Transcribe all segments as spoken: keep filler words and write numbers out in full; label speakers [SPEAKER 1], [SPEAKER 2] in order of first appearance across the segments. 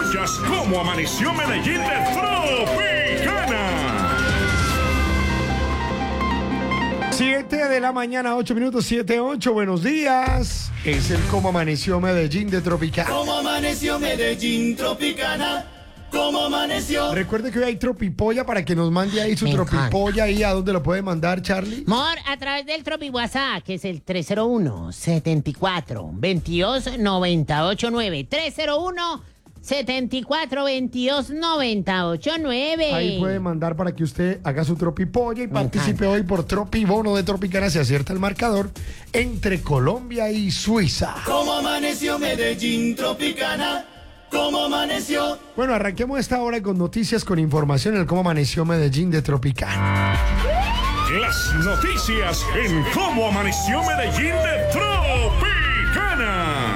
[SPEAKER 1] vayas, como amaneció Medellín de Tropicana.
[SPEAKER 2] siete de la mañana, ocho minutos, siete, ocho, buenos días. Es el Cómo Amaneció Medellín de Tropicana.
[SPEAKER 3] Cómo amaneció Medellín, Tropicana. ¿Cómo amaneció?
[SPEAKER 2] Recuerde que hoy hay tropipolla para que nos mande ahí su
[SPEAKER 4] Me
[SPEAKER 2] tropipolla ahí. ¿A dónde lo puede mandar, Charlie?
[SPEAKER 4] Mor, a través del Tropi WhatsApp, que es el tres cero uno, setenta y cuatro, veintidós, noventa y ocho, nueve. tres cero uno, setenta y cuatro, veintidós, noventa y ocho, nueve.
[SPEAKER 2] Ahí puede mandar para que usted haga su tropipolla y
[SPEAKER 4] Me
[SPEAKER 2] participe
[SPEAKER 4] encanta.
[SPEAKER 2] hoy por Tropibono de Tropicana. Se acierta el marcador entre Colombia y Suiza.
[SPEAKER 3] ¿Cómo amaneció Medellín, Tropicana? ¿Cómo amaneció?
[SPEAKER 2] Bueno, arranquemos esta hora con noticias, con información en el Cómo Amaneció Medellín de Tropicana.
[SPEAKER 1] Las noticias en cómo amaneció Medellín de Tropicana.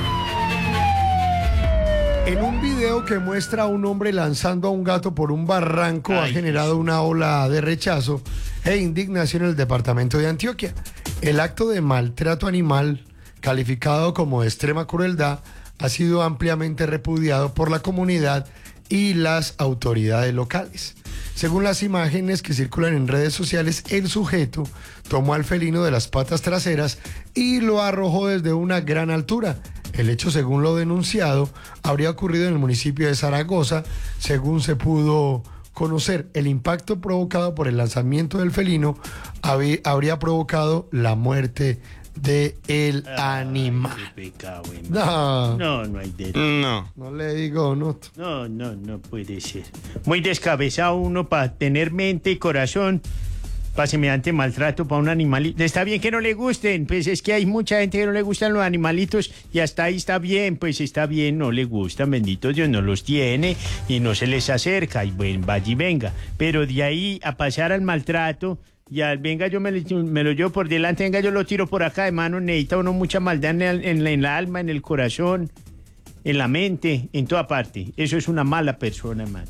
[SPEAKER 2] En un video que muestra a un hombre lanzando a un gato por un barranco ha
[SPEAKER 1] Ay,
[SPEAKER 2] generado una ola de rechazo e indignación en el departamento de Antioquia. El acto de maltrato animal, calificado como de extrema crueldad, ha sido ampliamente repudiado por la comunidad y las autoridades locales. Según las imágenes que circulan en redes sociales, el sujeto tomó al felino de las patas traseras y lo arrojó desde una gran altura. El hecho, según lo denunciado, habría ocurrido en el municipio de Zaragoza. Según se pudo conocer, el impacto provocado por el lanzamiento del felino habí- habría provocado la muerte de el animal.
[SPEAKER 5] Qué pecado, güey.
[SPEAKER 2] No,
[SPEAKER 5] No, no hay derecho.
[SPEAKER 6] No.
[SPEAKER 2] no le digo, no.
[SPEAKER 5] No, no, no puede ser. Muy descabezado uno para tener mente y corazón para semejante maltrato para un animalito. Está bien que no le gusten, pues es que hay mucha gente que no le gustan los animalitos y hasta ahí está bien, pues está bien, no le gustan, bendito Dios, no los tiene y no se les acerca y bueno, vaya y venga. Pero de ahí a pasar al maltrato, ya venga yo me, lo- me lo llevo por delante, venga yo lo tiro por acá, hermano, necesita uno mucha maldad en, el- en la, en la alma, en el corazón, en la mente, en toda parte. Eso es una mala persona, hermano.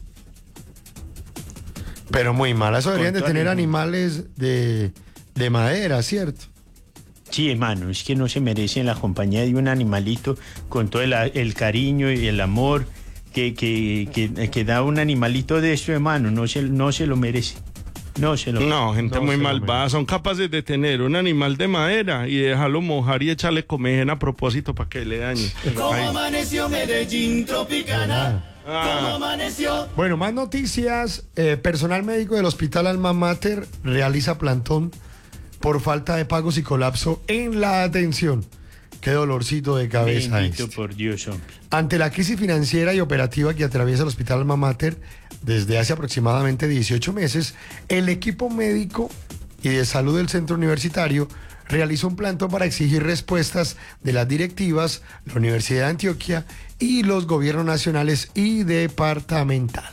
[SPEAKER 2] Pero muy mala. Eso deberían de
[SPEAKER 5] Con todo
[SPEAKER 2] tener
[SPEAKER 5] el-
[SPEAKER 2] animales de, de madera, ¿cierto?
[SPEAKER 5] Sí, hermano, es que no se merecen la compañía de un animalito con todo el, el cariño y el amor que, que, que, que da un animalito de eso, hermano. No se, no se lo merece. No se lo
[SPEAKER 6] No, gente
[SPEAKER 2] No
[SPEAKER 6] muy
[SPEAKER 2] se lo
[SPEAKER 6] malvada. Son capaces de tener un animal de madera y dejarlo mojar y echarle comején a propósito para que le dañe.
[SPEAKER 3] ¿Cómo
[SPEAKER 6] Ay,
[SPEAKER 3] amaneció Medellín, Tropicana?
[SPEAKER 6] Ah.
[SPEAKER 3] ¿Cómo amaneció?
[SPEAKER 2] Bueno, más noticias. Eh, personal médico del Hospital Alma Mater realiza plantón por falta de pagos y colapso en la atención. Qué dolorcito de cabeza
[SPEAKER 5] Bendito
[SPEAKER 2] este.
[SPEAKER 5] por Dios, hombre.
[SPEAKER 2] Ante la crisis financiera y operativa que atraviesa el Hospital Alma Mater desde hace aproximadamente dieciocho meses, el equipo médico y de salud del centro universitario realizó un plantón para exigir respuestas de las directivas, la Universidad de Antioquia y los gobiernos nacionales y departamental.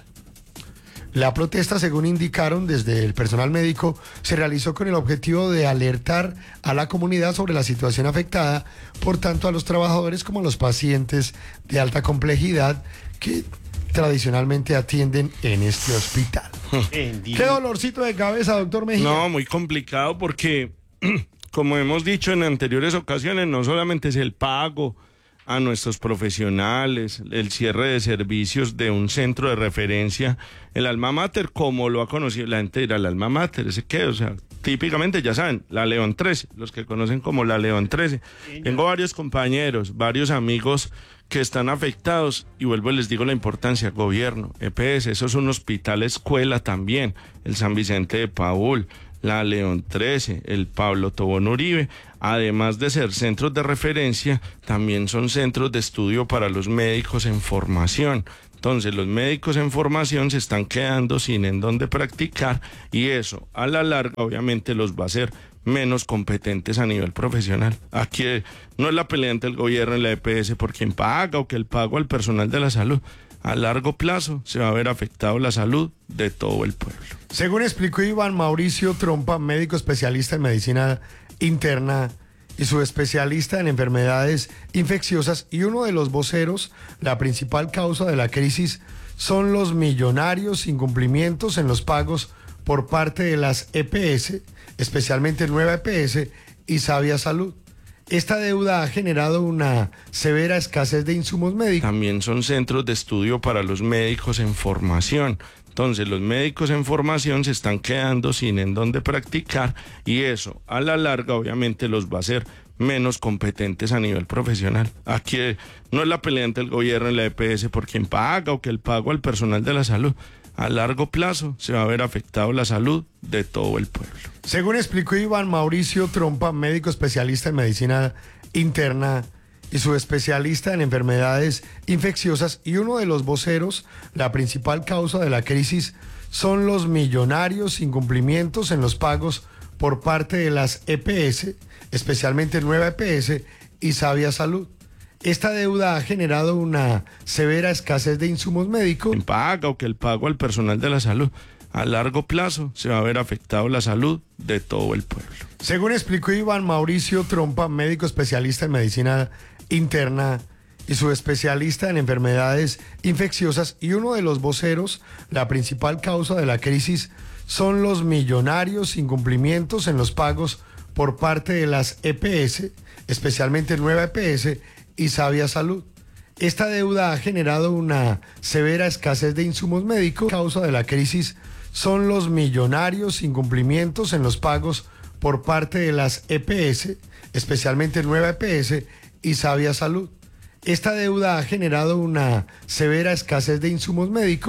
[SPEAKER 2] La protesta, según indicaron desde el personal médico, se realizó con el objetivo de alertar a la comunidad sobre la situación afectada, por tanto a los trabajadores como a los pacientes de alta complejidad que tradicionalmente atienden en este hospital.
[SPEAKER 5] Bendito.
[SPEAKER 2] Qué dolorcito de cabeza, doctor Mejía.
[SPEAKER 6] No, muy complicado porque, como hemos dicho en anteriores ocasiones, no solamente es el pago a nuestros profesionales, el cierre de servicios de un centro de referencia, el Alma Mater, como lo ha conocido la gente, dirá, el Alma Mater, ¿ese qué? O sea, típicamente ya saben, la León trece, los que conocen como la León trece. Tengo varios compañeros, varios amigos que están afectados y vuelvo y les digo la importancia, gobierno, E P S, eso es un hospital escuela también, el San Vicente de Paúl, la León trece, el Pablo Tobón Uribe, además de ser centros de referencia, también son centros de estudio para los médicos en formación. Entonces los médicos en formación se están quedando sin en dónde practicar y eso a la larga obviamente los va a hacer menos competentes a nivel profesional. Aquí eh, no es la pelea entre el gobierno y la E P S por quien paga o que el pago al personal de la salud. A largo plazo se va a ver afectado la salud de todo el pueblo.
[SPEAKER 2] Según explicó Iván Mauricio Trompa, médico especialista en medicina interna y subespecialista en enfermedades infecciosas y uno de los voceros, la principal causa de la crisis son los millonarios incumplimientos en los pagos por parte de las E P S, especialmente Nueva E P S y Sabia Salud. Esta deuda ha generado una severa escasez de insumos médicos.
[SPEAKER 6] También son centros de estudio para los médicos en formación. Entonces los médicos en formación se están quedando sin en dónde practicar y eso a la larga obviamente los va a hacer menos competentes a nivel profesional. Aquí no es la pelea entre el gobierno y la E P S por quién paga o que el pago al personal de la salud. A largo plazo se va a ver afectado la salud de todo el pueblo.
[SPEAKER 2] Según explicó Iván Mauricio Trompa, médico especialista en medicina interna y subespecialista en enfermedades infecciosas y uno de los voceros, la principal causa de la crisis son los millonarios incumplimientos en los pagos por parte de las E P S, especialmente Nueva E P S y Sabia Salud. Esta deuda ha generado una severa escasez de insumos médicos.
[SPEAKER 6] Quien paga o que el pago al personal de la salud. A largo plazo se va a ver afectado la salud de todo el pueblo.
[SPEAKER 2] Según explicó Iván Mauricio Trompa, médico especialista en medicina interna y subespecialista en enfermedades infecciosas y uno de los voceros, la principal causa de la crisis son los millonarios incumplimientos en los pagos por parte de las E P S, especialmente Nueva E P S y Sabia Salud. Esta deuda ha generado una severa escasez de insumos médicos. La causa de la crisis son los millonarios incumplimientos en los pagos por parte de las E P S, especialmente Nueva E P S y Sabia Salud. Esta deuda ha generado una severa escasez de insumos médicos.